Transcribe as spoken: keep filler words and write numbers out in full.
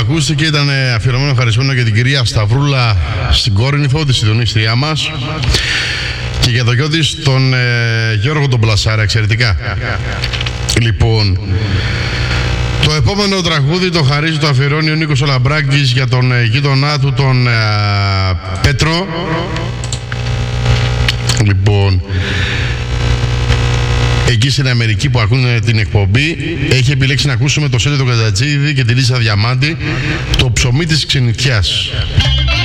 ακούστηκε ήταν αφιερωμένο ευχαριστημένο για την κυρία Σταυρούλα στην Κόρινθο, τη συντονίστριά μας, και για το γιο της, τον ε, Γιώργο τον Πλασάρα, εξαιρετικά. Λοιπόν, το επόμενο τραγούδι το χαρίζει, το αφιερώνει ο Νίκος Ολαμπράκης για τον ε, γείτονά του, τον ε, Πέτρο. Λοιπόν, εκεί στην Αμερική που ακούνε την εκπομπή, έχει επιλέξει να ακούσουμε το Σέντο τον Κατατζίδη και τη Λίζα Διαμάντη, το ψωμί της ξενιτιάς.